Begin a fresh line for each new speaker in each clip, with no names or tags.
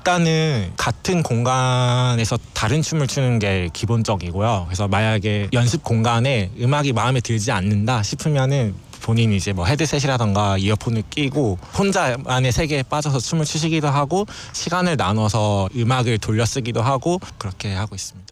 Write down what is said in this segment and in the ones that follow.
일단은 같은 공간에서 다른 춤을 추는 게 기본적이고요. 그래서 만약에 연습 공간에 음악이 마음에 들지 않는다 싶으면은 본인이 이제 뭐 헤드셋이라던가 이어폰을 끼고 혼자만의 세계에 빠져서 춤을 추시기도 하고 시간을 나눠서 음악을 돌려 쓰기도 하고 그렇게 하고 있습니다.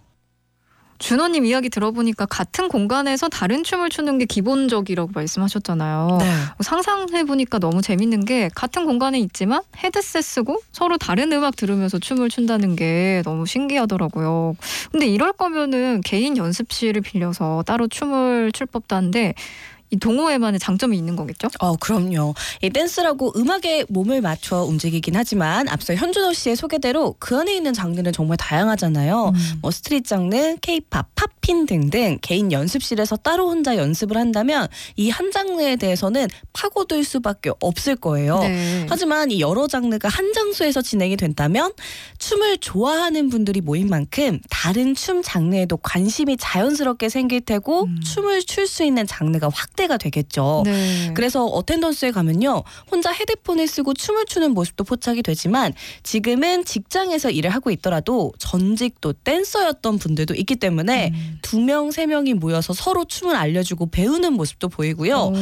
준호님 이야기 들어보니까 같은 공간에서 다른 춤을 추는 게 기본적이라고 말씀하셨잖아요.
네.
상상해보니까 너무 재밌는 게 같은 공간에 있지만 헤드셋 쓰고 서로 다른 음악 들으면서 춤을 춘다는 게 너무 신기하더라고요. 근데 이럴 거면은 개인 연습실을 빌려서 따로 춤을 출 법도 한데 이 동호회만의 장점이 있는 거겠죠?
그럼요. 이 댄스라고 음악에 몸을 맞춰 움직이긴 하지만 앞서 현준호 씨의 소개대로 그 안에 있는 장르는 정말 다양하잖아요. 뭐 스트릿 장르, 케이팝, 팝핀 등등 개인 연습실에서 따로 혼자 연습을 한다면 이 한 장르에 대해서는 파고들 수밖에 없을 거예요.
네.
하지만 이 여러 장르가 한 장소에서 진행이 된다면 춤을 좋아하는 분들이 모인 만큼 다른 춤 장르에도 관심이 자연스럽게 생길 테고 춤을 출 수 있는 장르가 확대가 되겠죠.
네.
그래서 어텐던스에 가면요. 혼자 헤드폰을 쓰고 춤을 추는 모습도 포착이 되지만 지금은 직장에서 일을 하고 있더라도 전직 또 댄서였던 분들도 있기 때문에 2명, 3명이 모여서 서로 춤을 알려주고 배우는 모습도 보이고요.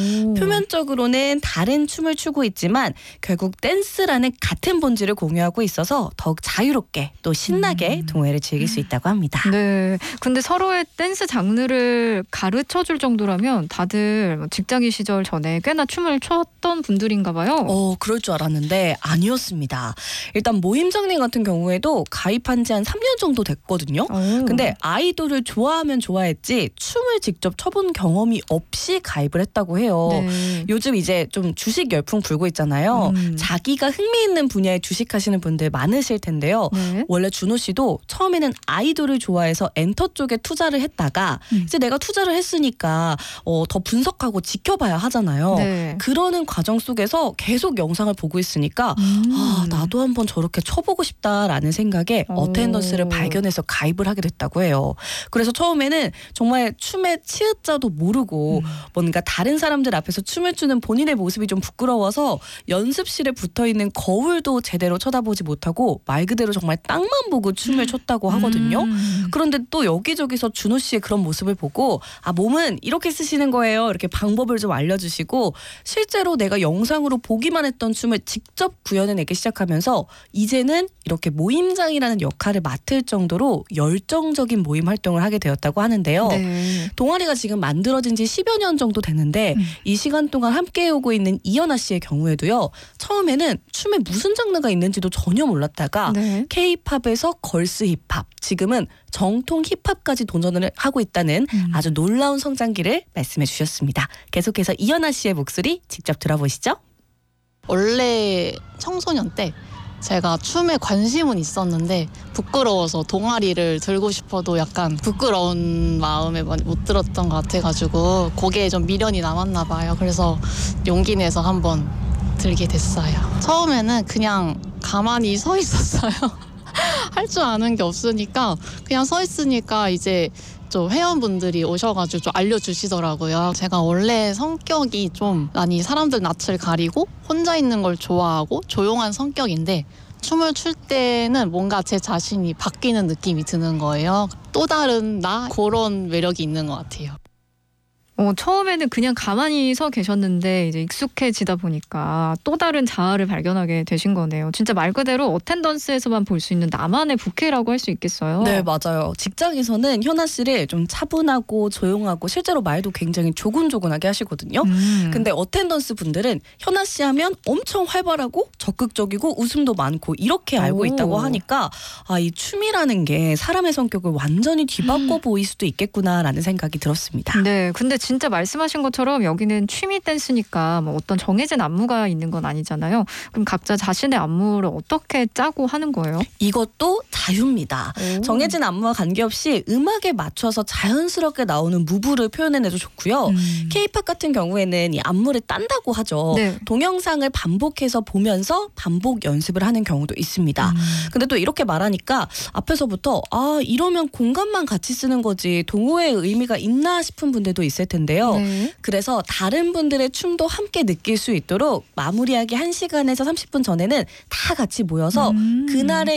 표면적으로는 다른 춤을 추고 있지만 결국 댄스라는 같은 본질을 공유하고 있어서 더욱 자유롭게 또 신나게 동호회를 즐길 수 있다고 합니다.
네. 근데 서로의 댄스 장르를 가르쳐 줄 정도라면 다들 직장인 시절 전에 꽤나 춤을 췄던 분들인가 봐요.
그럴 줄 알았는데 아니었습니다. 일단 모임 장르 같은 경우에도 가입한 지 한 3년 정도 됐거든요. 근데 아이돌을 좋아하면 좋아했지 춤을 직접 춰본 경험이 없이 가입을 했다고 해요.
네.
요즘 이제 좀 주식 열풍 불고 있잖아요. 자기가 흥미있는 분야에 주식하시는 분들 많으실 텐데요.
네.
원래 준호 씨도 처음에는 아이돌을 좋아해서 엔터 쪽에 투자를 했다가 이제 내가 투자를 했으니까 더 분석하고 지켜봐야 하잖아요.
네.
그러는 과정 속에서 계속 영상을 보고 있으니까 나도 한번 저렇게 쳐보고 싶다라는 생각에 어텐던스를 발견해서 가입을 하게 됐다고 해요. 그래서 처음에는 정말 춤의 치읓자도 모르고 뭔가 다른 사람들 앞에서 춤을 추는 본인의 모습이 좀 부끄러워서 연습실에 붙어있는 거울도 제대로 쳐다보지 못하고 말 그대로 정말 땅만 보고 춤을 췄다고 하거든요. 그런데 또 여기저기서 준호 씨의 그런 모습을 보고 몸은 이렇게 쓰시는 거예요. 이렇게 방법을 좀 알려주시고 실제로 내가 영상으로 보기만 했던 춤을 직접 구현해내기 시작하면서 이제는 이렇게 모임장이라는 역할을 맡을 정도로 열정적인 모임 활동을 하게 되었다고 하는데요.
네.
동아리가 지금 만들어진 지 10여 년 정도 됐는데 이 시간 동안 함께 오고 있는 이연아 씨의 경우에도요. 처음에는 춤에 무슨 장르가 있는지도 전혀 몰랐다가
네.
K-팝에서 걸스 힙합, 지금은 정통 힙합까지 도전을 하고 있다는 아주 놀라운 성장기를 말씀해 주셨습니다. 계속해서 이연아 씨의 목소리 직접 들어보시죠.
원래 청소년 때 제가 춤에 관심은 있었는데 부끄러워서 동아리를 들고 싶어도 약간 부끄러운 마음에 못 들었던 것 같아가지고 거기에 좀 미련이 남았나 봐요. 그래서 용기 내서 한번 들게 됐어요. 처음에는 그냥 가만히 서 있었어요. 할 줄 아는 게 없으니까 그냥 서 있으니까 이제 좀 회원분들이 오셔가지고 좀 알려주시더라고요. 제가 원래 성격이 좀 많이 사람들 낯을 가리고 혼자 있는 걸 좋아하고 조용한 성격인데 춤을 출 때는 뭔가 제 자신이 바뀌는 느낌이 드는 거예요. 또 다른 나 그런 매력이 있는 것 같아요.
처음에는 그냥 가만히 서 계셨는데 이제 익숙해지다 보니까 또 다른 자아를 발견하게 되신 거네요. 진짜 말 그대로 어텐던스에서만 볼 수 있는 나만의 부캐라고 할 수 있겠어요.
네, 맞아요. 직장에서는 현아 씨를 좀 차분하고 조용하고 실제로 말도 굉장히 조곤조곤하게 하시거든요. 근데 어텐던스 분들은 현아 씨 하면 엄청 활발하고 적극적이고 웃음도 많고 이렇게 알고 있다고 하니까 이 춤이라는 게 사람의 성격을 완전히 뒤바꿔 보일 수도 있겠구나라는 생각이 들었습니다.
네, 근데 진짜 말씀하신 것처럼 여기는 취미 댄스니까 뭐 어떤 정해진 안무가 있는 건 아니잖아요. 그럼 각자 자신의 안무를 어떻게 짜고 하는 거예요?
이것도 자유입니다. 정해진 안무와 관계없이 음악에 맞춰서 자연스럽게 나오는 무브를 표현해내도 좋고요. K-팝 같은 경우에는 이 안무를 딴다고 하죠.
네.
동영상을 반복해서 보면서 반복 연습을 하는 경우도 있습니다. 근데 또 이렇게 말하니까 앞에서부터 이러면 공간만 같이 쓰는 거지 동호회의 의미가 있나 싶은 분들도 있을 텐데요.
네.
그래서 다른 분들의 춤도 함께 느낄 수 있도록 마무리하기 1시간에서 30분 전에는 다 같이 모여서 그날의